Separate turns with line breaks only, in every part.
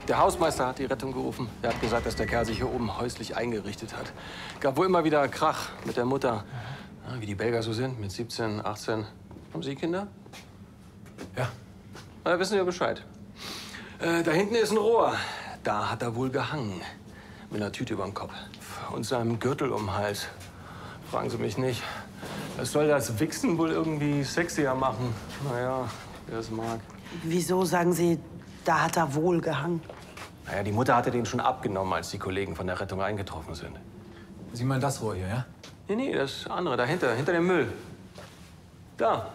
Der Hausmeister hat die Rettung gerufen. Er hat gesagt, dass der Kerl sich hier oben häuslich eingerichtet hat. Gab wohl immer wieder Krach mit der Mutter. Ja, wie die Belgier so sind, mit 17, 18. Haben Sie Kinder?
Ja.
Na, wissen wir Bescheid. Da hinten ist ein Rohr. Da hat er wohl gehangen. Mit einer Tüte über dem Kopf. Und seinem Gürtel um den Hals. Fragen Sie mich nicht. Es soll das Wichsen wohl irgendwie sexier machen. Naja, wer es mag.
Wieso sagen Sie, da hat er wohl gehangen?
Naja, die Mutter hatte den schon abgenommen, als die Kollegen von der Rettung eingetroffen sind.
Sie meinen das Rohr hier, ja?
Nee, das andere, dahinter, hinter dem Müll. Da.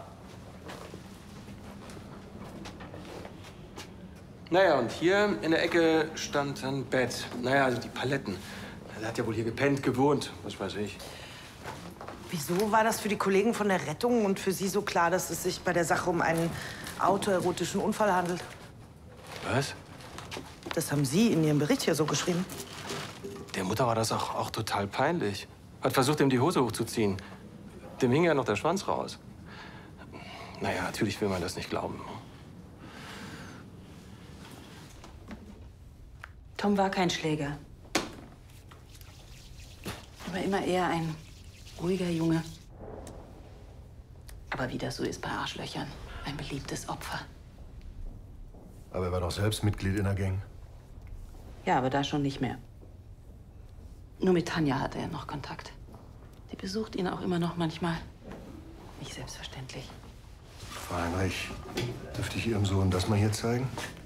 Naja, und hier in der Ecke stand ein Bett. Naja, also die Paletten. Er hat ja wohl hier gepennt, gewohnt, was weiß ich.
Wieso war das für die Kollegen von der Rettung und für Sie so klar, dass es sich bei der Sache um einen autoerotischen Unfall handelt?
Was?
Das haben Sie in Ihrem Bericht hier so geschrieben.
Der Mutter war das auch total peinlich. Hat versucht, ihm die Hose hochzuziehen. Dem hing ja noch der Schwanz raus. Naja, natürlich will man das nicht glauben.
Tom war kein Schläger. Er war immer eher ein ruhiger Junge. Aber wie das so ist bei Arschlöchern, ein beliebtes Opfer.
Aber er war doch selbst Mitglied in der Gang.
Ja, aber da schon nicht mehr. Nur mit Tanja hatte er noch Kontakt. Die besucht ihn auch immer noch manchmal. Nicht selbstverständlich.
Frau Heinrich, dürfte ich Ihrem Sohn das mal hier zeigen?